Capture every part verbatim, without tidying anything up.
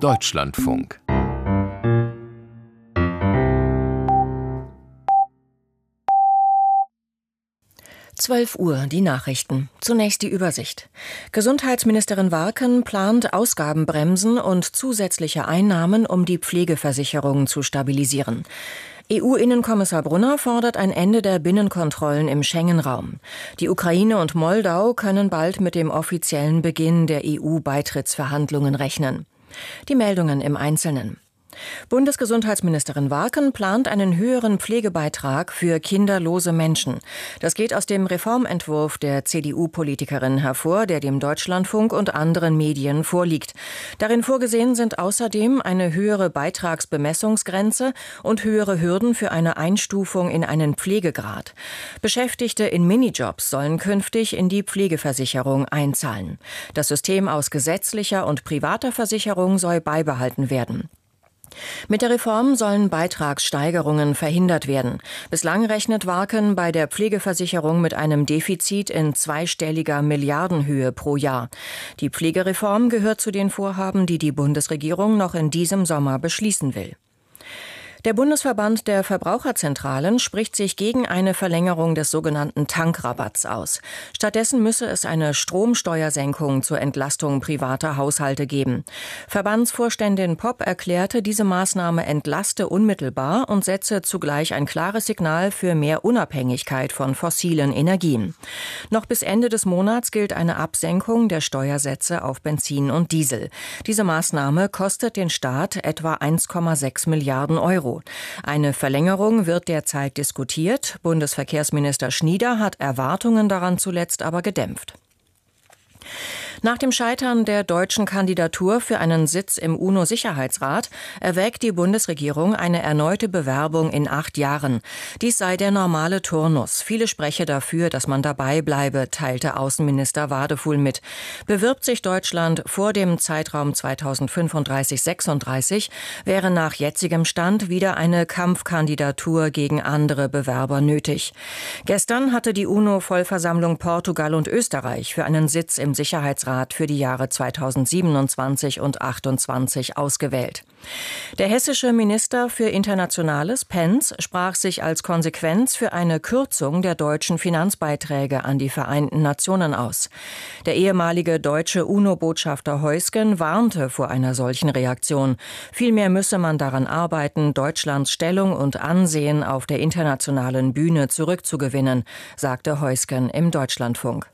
Deutschlandfunk. zwölf Uhr, die Nachrichten. Zunächst die Übersicht. Gesundheitsministerin Warken plant Ausgabenbremsen und zusätzliche Einnahmen, um die Pflegeversicherung zu stabilisieren. E U-Innenkommissar Brunner fordert ein Ende der Binnenkontrollen im Schengen-Raum. Die Ukraine und Moldau können bald mit dem offiziellen Beginn der E U-Beitrittsverhandlungen rechnen. Die Meldungen im Einzelnen. Bundesgesundheitsministerin Warken plant einen höheren Pflegebeitrag für kinderlose Menschen. Das geht aus dem Reformentwurf der C D U-Politikerin hervor, der dem Deutschlandfunk und anderen Medien vorliegt. Darin vorgesehen sind außerdem eine höhere Beitragsbemessungsgrenze und höhere Hürden für eine Einstufung in einen Pflegegrad. Beschäftigte in Minijobs sollen künftig in die Pflegeversicherung einzahlen. Das System aus gesetzlicher und privater Versicherung soll beibehalten werden. Mit der Reform sollen Beitragssteigerungen verhindert werden. Bislang rechnet Warken bei der Pflegeversicherung mit einem Defizit in zweistelliger Milliardenhöhe pro Jahr. Die Pflegereform gehört zu den Vorhaben, die die Bundesregierung noch in diesem Sommer beschließen will. Der Bundesverband der Verbraucherzentralen spricht sich gegen eine Verlängerung des sogenannten Tankrabatts aus. Stattdessen müsse es eine Stromsteuersenkung zur Entlastung privater Haushalte geben. Verbandsvorständin Popp erklärte, diese Maßnahme entlaste unmittelbar und setze zugleich ein klares Signal für mehr Unabhängigkeit von fossilen Energien. Noch bis Ende des Monats gilt eine Absenkung der Steuersätze auf Benzin und Diesel. Diese Maßnahme kostet den Staat etwa eins Komma sechs Milliarden Euro. Eine Verlängerung wird derzeit diskutiert. Bundesverkehrsminister Schnieder hat Erwartungen daran zuletzt aber gedämpft. Nach dem Scheitern der deutschen Kandidatur für einen Sitz im UNO-Sicherheitsrat erwägt die Bundesregierung eine erneute Bewerbung in acht Jahren. Dies sei der normale Turnus. Viele spreche dafür, dass man dabei bleibe, teilte Außenminister Wadefuhl mit. Bewirbt sich Deutschland vor dem Zeitraum zweitausendfünfunddreißig sechsunddreißig, wäre nach jetzigem Stand wieder eine Kampfkandidatur gegen andere Bewerber nötig. Gestern hatte die UNO-Vollversammlung Portugal und Österreich für einen Sitz im Sicherheitsrat für die Jahre zweitausendsiebenundzwanzig und achtundzwanzig ausgewählt. Der hessische Minister für Internationales, Pentz, sprach sich als Konsequenz für eine Kürzung der deutschen Finanzbeiträge an die Vereinten Nationen aus. Der ehemalige deutsche UNO-Botschafter Heusgen warnte vor einer solchen Reaktion. Vielmehr müsse man daran arbeiten, Deutschlands Stellung und Ansehen auf der internationalen Bühne zurückzugewinnen, sagte Heusgen im Deutschlandfunk.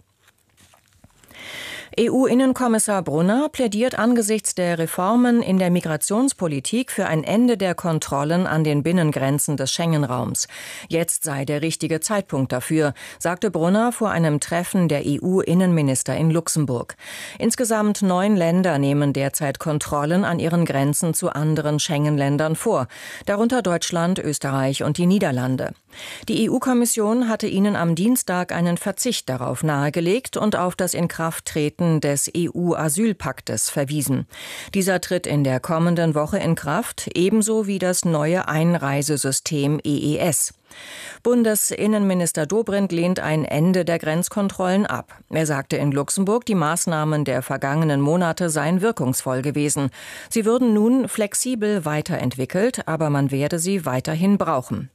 E U-Innenkommissar Brunner plädiert angesichts der Reformen in der Migrationspolitik für ein Ende der Kontrollen an den Binnengrenzen des Schengen-Raums. Jetzt sei der richtige Zeitpunkt dafür, sagte Brunner vor einem Treffen der E U-Innenminister in Luxemburg. Insgesamt neun Länder nehmen derzeit Kontrollen an ihren Grenzen zu anderen Schengen-Ländern vor, darunter Deutschland, Österreich und die Niederlande. Die E U-Kommission hatte ihnen am Dienstag einen Verzicht darauf nahegelegt und auf das Inkrafttreten des E U-Asylpaktes verwiesen. Dieser tritt in der kommenden Woche in Kraft, ebenso wie das neue Einreisesystem E E S. Bundesinnenminister Dobrindt lehnt ein Ende der Grenzkontrollen ab. Er sagte in Luxemburg, die Maßnahmen der vergangenen Monate seien wirkungsvoll gewesen. Sie würden nun flexibel weiterentwickelt, aber man werde sie weiterhin brauchen.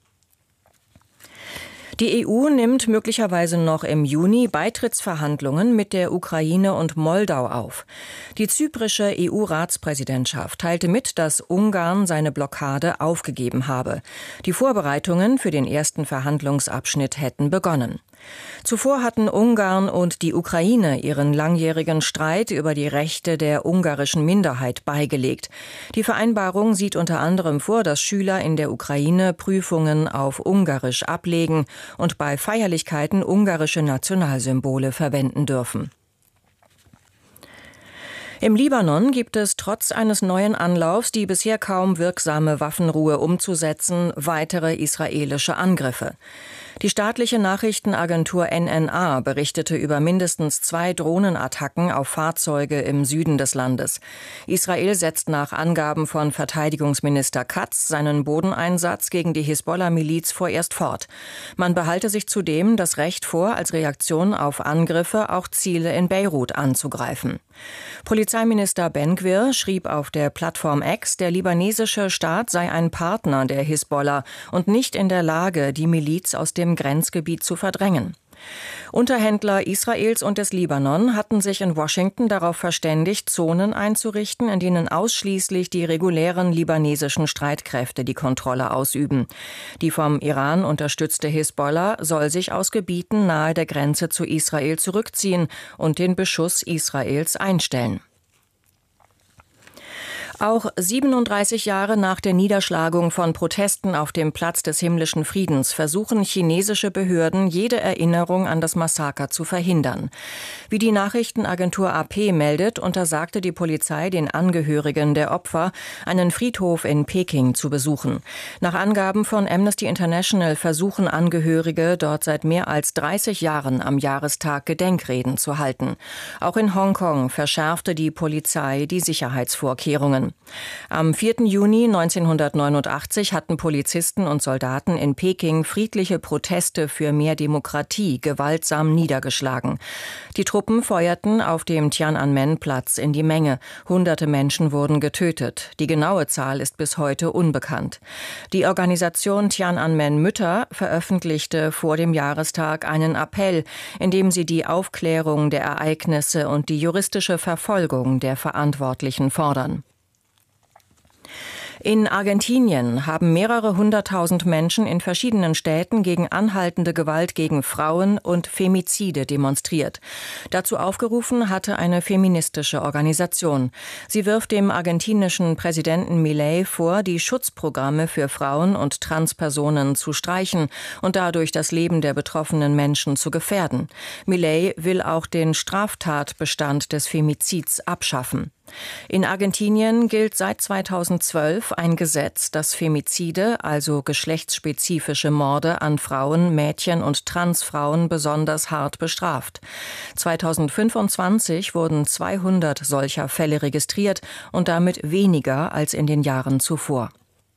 Die E U nimmt möglicherweise noch im Juni Beitrittsverhandlungen mit der Ukraine und Moldau auf. Die zyprische E U-Ratspräsidentschaft teilte mit, dass Ungarn seine Blockade aufgegeben habe. Die Vorbereitungen für den ersten Verhandlungsabschnitt hätten begonnen. Zuvor hatten Ungarn und die Ukraine ihren langjährigen Streit über die Rechte der ungarischen Minderheit beigelegt. Die Vereinbarung sieht unter anderem vor, dass Schüler in der Ukraine Prüfungen auf Ungarisch ablegen und bei Feierlichkeiten ungarische Nationalsymbole verwenden dürfen. Im Libanon gibt es trotz eines neuen Anlaufs, die bisher kaum wirksame Waffenruhe umzusetzen, weitere israelische Angriffe. Die staatliche Nachrichtenagentur N N A berichtete über mindestens zwei Drohnenattacken auf Fahrzeuge im Süden des Landes. Israel setzt nach Angaben von Verteidigungsminister Katz seinen Bodeneinsatz gegen die Hisbollah-Miliz vorerst fort. Man behalte sich zudem das Recht vor, als Reaktion auf Angriffe auch Ziele in Beirut anzugreifen. Polizei Polizeiminister Ben Gvir schrieb auf der Plattform X, der libanesische Staat sei ein Partner der Hisbollah und nicht in der Lage, die Miliz aus dem Grenzgebiet zu verdrängen. Unterhändler Israels und des Libanon hatten sich in Washington darauf verständigt, Zonen einzurichten, in denen ausschließlich die regulären libanesischen Streitkräfte die Kontrolle ausüben. Die vom Iran unterstützte Hisbollah soll sich aus Gebieten nahe der Grenze zu Israel zurückziehen und den Beschuss Israels einstellen. Auch siebenunddreißig Jahre nach der Niederschlagung von Protesten auf dem Platz des himmlischen Friedens versuchen chinesische Behörden, jede Erinnerung an das Massaker zu verhindern. Wie die Nachrichtenagentur A P meldet, untersagte die Polizei den Angehörigen der Opfer, einen Friedhof in Peking zu besuchen. Nach Angaben von Amnesty International versuchen Angehörige, dort seit mehr als dreißig Jahren am Jahrestag Gedenkreden zu halten. Auch in Hongkong verschärfte die Polizei die Sicherheitsvorkehrungen. Am vierten Juni neunzehnhundertneunundachtzig hatten Polizisten und Soldaten in Peking friedliche Proteste für mehr Demokratie gewaltsam niedergeschlagen. Die Truppen feuerten auf dem Tian'anmen-Platz in die Menge. Hunderte Menschen wurden getötet. Die genaue Zahl ist bis heute unbekannt. Die Organisation Tian'anmen Mütter veröffentlichte vor dem Jahrestag einen Appell, in dem sie die Aufklärung der Ereignisse und die juristische Verfolgung der Verantwortlichen fordern. In Argentinien haben mehrere hunderttausend Menschen in verschiedenen Städten gegen anhaltende Gewalt gegen Frauen und Femizide demonstriert. Dazu aufgerufen hatte eine feministische Organisation. Sie wirft dem argentinischen Präsidenten Milei vor, die Schutzprogramme für Frauen und Transpersonen zu streichen und dadurch das Leben der betroffenen Menschen zu gefährden. Milei will auch den Straftatbestand des Femizids abschaffen. In Argentinien gilt seit zweitausendzwölf ein Gesetz, das Femizide, also geschlechtsspezifische Morde an Frauen, Mädchen und Transfrauen besonders hart bestraft. zweitausendfünfundzwanzig wurden zweihundert solcher Fälle registriert und damit weniger als in den Jahren zuvor.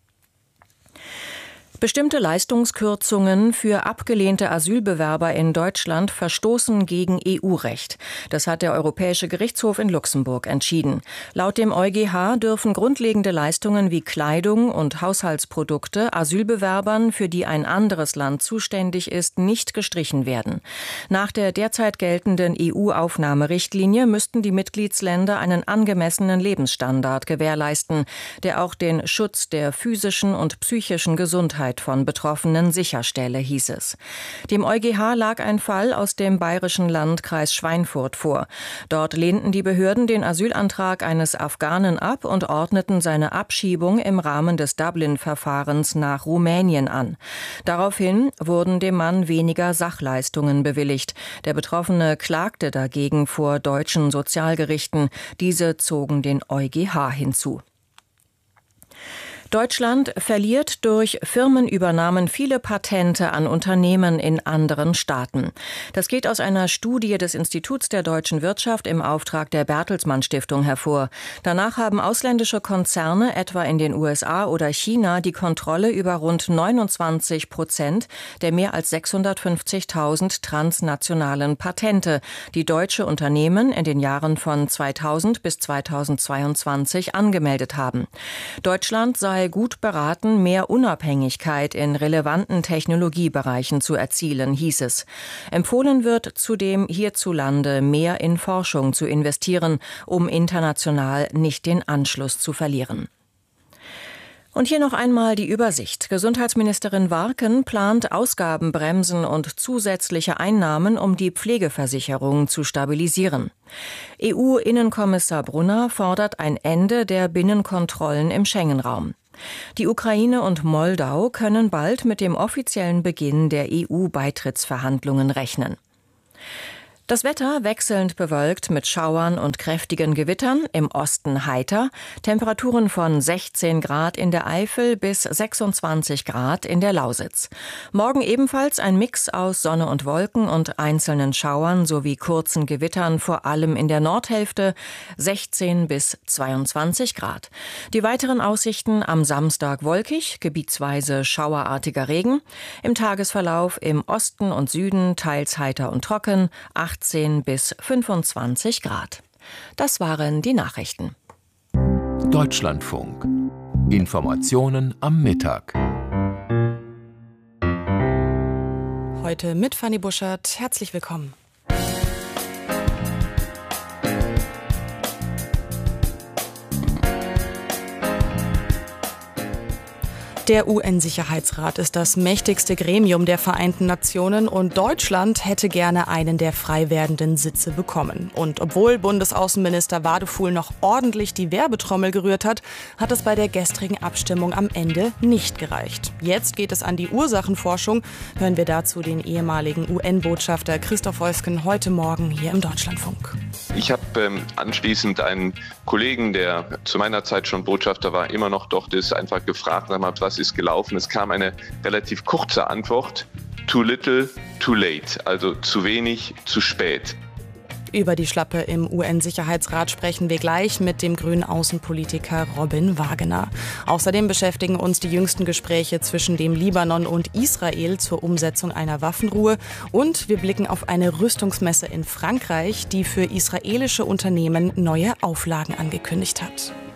Bestimmte Leistungskürzungen für abgelehnte Asylbewerber in Deutschland verstoßen gegen E U-Recht. Das hat der Europäische Gerichtshof in Luxemburg entschieden. Laut dem EuGH dürfen grundlegende Leistungen wie Kleidung und Haushaltsprodukte Asylbewerbern, für die ein anderes Land zuständig ist, nicht gestrichen werden. Nach der derzeit geltenden E U-Aufnahmerichtlinie müssten die Mitgliedsländer einen angemessenen Lebensstandard gewährleisten, der auch den Schutz der physischen und psychischen Gesundheit von Betroffenen sicherstelle, hieß es. Dem EuGH lag ein Fall aus dem bayerischen Landkreis Schweinfurt vor. Dort lehnten die Behörden den Asylantrag eines Afghanen ab und ordneten seine Abschiebung im Rahmen des Dublin-Verfahrens nach Rumänien an. Daraufhin wurden dem Mann weniger Sachleistungen bewilligt. Der Betroffene klagte dagegen vor deutschen Sozialgerichten. Diese zogen den EuGH hinzu. Deutschland verliert durch Firmenübernahmen viele Patente an Unternehmen in anderen Staaten. Das geht aus einer Studie des Instituts der deutschen Wirtschaft im Auftrag der Bertelsmann Stiftung hervor. Danach haben ausländische Konzerne etwa in den U S A oder China die Kontrolle über rund neunundzwanzig Prozent der mehr als sechshundertfünfzigtausend transnationalen Patente, die deutsche Unternehmen in den Jahren von zweitausend bis zweitausendzweiundzwanzig angemeldet haben. Deutschland sei gut beraten, mehr Unabhängigkeit in relevanten Technologiebereichen zu erzielen, hieß es. Empfohlen wird zudem hierzulande mehr in Forschung zu investieren, um international nicht den Anschluss zu verlieren. Und hier noch einmal die Übersicht. Gesundheitsministerin Warken plant Ausgabenbremsen und zusätzliche Einnahmen, um die Pflegeversicherung zu stabilisieren. E U-Innenkommissar Brunner fordert ein Ende der Binnenkontrollen im Schengen-Raum. Die Ukraine und Moldau können bald mit dem offiziellen Beginn der E U-Beitrittsverhandlungen rechnen. Das Wetter wechselnd bewölkt mit Schauern und kräftigen Gewittern, im Osten heiter, Temperaturen von sechzehn Grad in der Eifel bis sechsundzwanzig Grad in der Lausitz. Morgen ebenfalls ein Mix aus Sonne und Wolken und einzelnen Schauern sowie kurzen Gewittern, vor allem in der Nordhälfte, sechzehn bis zweiundzwanzig Grad. Die weiteren Aussichten am Samstag wolkig, gebietsweise schauerartiger Regen, im Tagesverlauf im Osten und Süden teils heiter und trocken, achtzehn bis fünfundzwanzig Grad. Das waren die Nachrichten. Deutschlandfunk. Informationen am Mittag. Heute mit Fanny Buschert. Herzlich willkommen. Der U N-Sicherheitsrat ist das mächtigste Gremium der Vereinten Nationen und Deutschland hätte gerne einen der frei werdenden Sitze bekommen. Und obwohl Bundesaußenminister Wadefuhl noch ordentlich die Werbetrommel gerührt hat, hat es bei der gestrigen Abstimmung am Ende nicht gereicht. Jetzt geht es an die Ursachenforschung. Hören wir dazu den ehemaligen U N-Botschafter Christoph Heusken heute Morgen hier im Deutschlandfunk. Ich habe ähm, anschließend einen Kollegen, der zu meiner Zeit schon Botschafter war, immer noch dort ist, einfach gefragt, was ist gelaufen. Es kam eine relativ kurze Antwort: too little, too late, also zu wenig, zu spät. Über die Schlappe im U N-Sicherheitsrat sprechen wir gleich mit dem grünen Außenpolitiker Robin Wagener. Außerdem beschäftigen uns die jüngsten Gespräche zwischen dem Libanon und Israel zur Umsetzung einer Waffenruhe. Und wir blicken auf eine Rüstungsmesse in Frankreich, die für israelische Unternehmen neue Auflagen angekündigt hat.